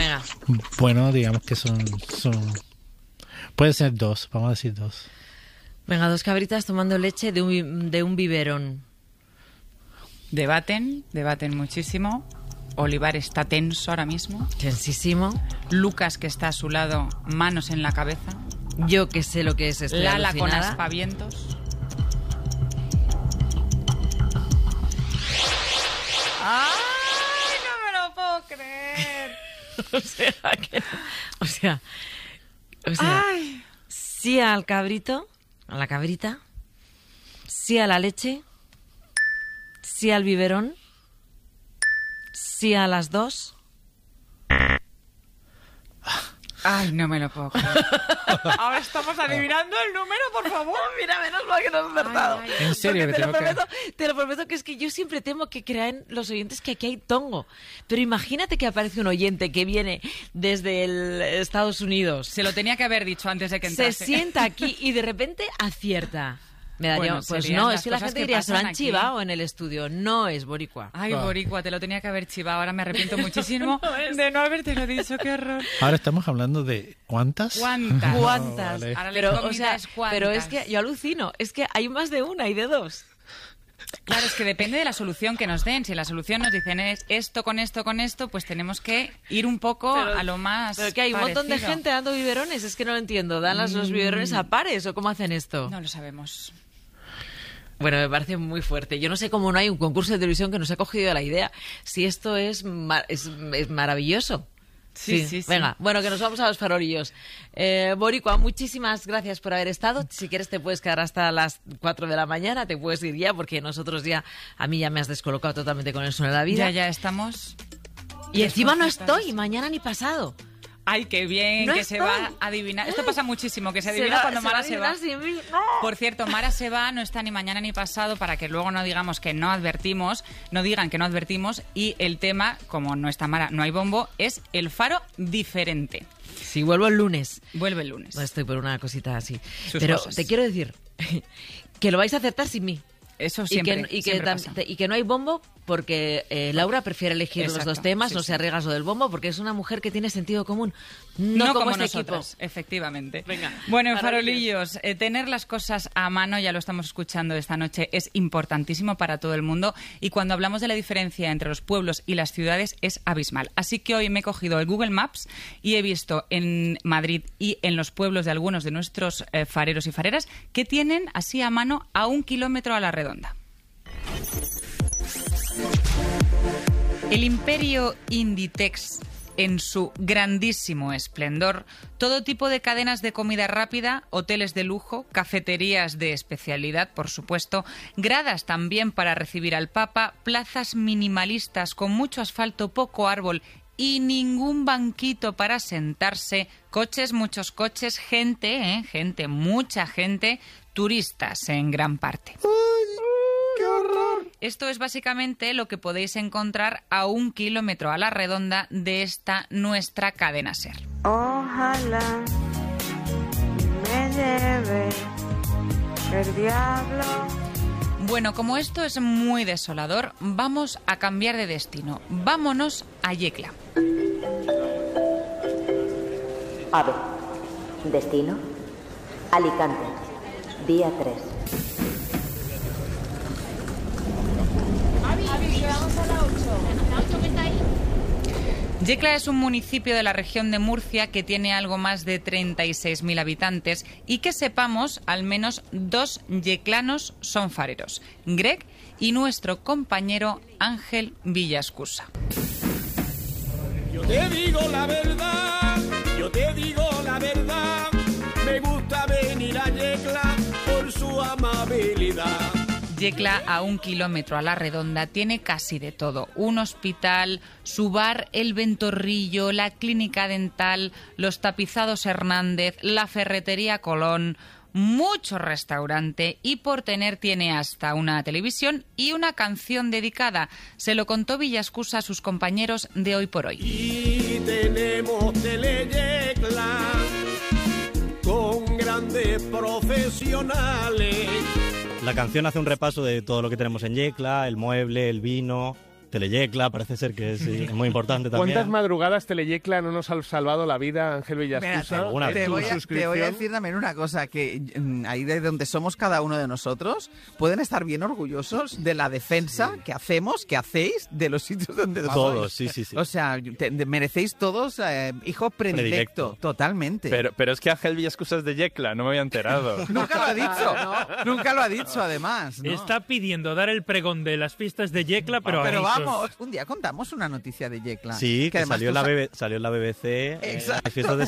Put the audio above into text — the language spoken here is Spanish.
Venga. Bueno, digamos que son... Puede ser 2, vamos a decir 2. Venga, 2 cabritas tomando leche de un biberón. Debaten muchísimo. Olivar está tenso ahora mismo. Tensísimo. Lucas, que está a su lado, manos en la cabeza. Yo que sé lo que es esto. Lala alucinada. con aspavientos. ¡Ay, no me lo puedo creer! O sea, Ay. sí al cabrito, a la cabrita, sí a la leche, sí al biberón, sí a las 2. Ay, no me lo puedo creer. Ahora estamos adivinando el número, por favor. Mira, menos mal que no has acertado. Ay, En serio, Porque que te lo prometo que es que yo siempre temo que crean los oyentes que aquí hay tongo. Pero imagínate que aparece un oyente que viene desde Estados Unidos, Se lo tenía que haber dicho antes de que se entrase. sienta aquí y de repente acierta. Me daría, Bueno, pues serían no, las es que la cosas gente que diría, se lo pasan han aquí. chivado en el estudio. No es boricua. Ay, boricua, te lo tenía que haber chivado. Ahora me arrepiento muchísimo de no habértelo dicho. Qué horror. Ahora estamos hablando de ¿cuántas? ¿Cuántas? ¿Cuántas? vale. Ahora la Pero, incógnita es cuántas. pero es que yo alucino. Es que hay más de una y de 2. Claro, es que depende de la solución que nos den. Si la solución nos dicen es esto, pues tenemos que ir un poco a lo más Pero que hay un montón de parecido. gente dando biberones. Es que no lo entiendo. ¿Dan los biberones a pares o cómo hacen esto? No lo sabemos. Bueno, me parece muy fuerte. Yo no sé cómo no hay un concurso de televisión que nos ha cogido la idea. Si esto es maravilloso. Sí. Venga, bueno, que nos vamos a los farolillos. Boricua, muchísimas gracias por haber estado. Si quieres te puedes quedar hasta las 4 de la mañana, te puedes ir ya, porque nosotros ya, a mí ya me has descolocado totalmente con el sueño de la vida. Ya estamos. Y encima no desconcertados. estoy, mañana ni pasado. Ay, qué bien, No que estoy. se va a adivinar. Esto pasa muchísimo, que se adivina cuando Mara se va. Por cierto, Mara se va, no está ni mañana ni pasado, para que luego no digamos que no advertimos, no digan que no advertimos, y el tema, como no está Mara, no hay bombo, es el faro diferente. Si vuelvo el lunes. Vuelve el lunes. No estoy por una cosita así. Sus Pero cosas. te quiero decir que lo vais a acertar sin mí. Eso siempre, siempre pasa. Y que no hay bombo porque Laura prefiere elegir los Exacto, 2 temas, sí, no sí. se arriesga lo del bombo, porque es una mujer que tiene sentido común. No como este nosotras, equipo. efectivamente. Venga, Bueno, farolillos. farolillos, tener las cosas a mano, ya lo estamos escuchando esta noche, es importantísimo para todo el mundo, y cuando hablamos de la diferencia entre los pueblos y las ciudades es abismal. Así que hoy me he cogido el Google Maps y he visto en Madrid y en los pueblos de algunos de nuestros fareros y fareras que tienen así a mano a 1 kilómetro a la redonda. El imperio Inditex, en su grandísimo esplendor, todo tipo de cadenas de comida rápida, hoteles de lujo, cafeterías de especialidad, por supuesto, gradas también para recibir al Papa, plazas minimalistas con mucho asfalto, poco árbol y ningún banquito para sentarse, coches, muchos coches, gente, mucha gente, turistas en gran parte. ¡Qué horror! Esto es básicamente lo que podéis encontrar a 1 kilómetro a la redonda de esta nuestra cadena SER. Ojalá me lleve el diablo. Bueno, como esto es muy desolador, vamos a cambiar de destino. Vámonos a Yecla. AVE. Destino. Alicante. Día 3. Yecla es un municipio de la región de Murcia que tiene algo más de 36.000 habitantes y que sepamos, al menos 2 yeclanos son fareros, Greg y nuestro compañero Ángel Villascusa. Yo te digo la verdad, me gusta venir a Yecla por su amabilidad. Yecla, a 1 kilómetro a la redonda, tiene casi de todo. Un hospital, su bar El Ventorrillo, la clínica dental, los tapizados Hernández, la ferretería Colón, mucho restaurante y por tener tiene hasta una televisión y una canción dedicada. Se lo contó Villascusa a sus compañeros de Hoy por Hoy. Y tenemos Teleyecla con grandes profesionales. La canción hace un repaso de todo lo que tenemos en Yecla, el mueble, el vino, Teleyecla, parece ser que sí, es muy importante también. ¿Cuántas madrugadas Teleyecla no nos ha salvado la vida, Ángel Villascusa? Mira, te voy a decir también una cosa, que ahí de donde somos cada uno de nosotros, pueden estar bien orgullosos de la defensa que hacéis de los sitios donde todos, sí. O sea, merecéis todos hijo predilecto, totalmente. Pero es que Ángel Villascusa es de Yecla, no me había enterado. Nunca lo ha dicho, nunca lo ha dicho además, ¿no? Está pidiendo dar el pregón de las fiestas de Yecla, pero vamos, un día contamos una noticia de Yecla. Sí, que salió en la BBC. Exacto. Fiestas de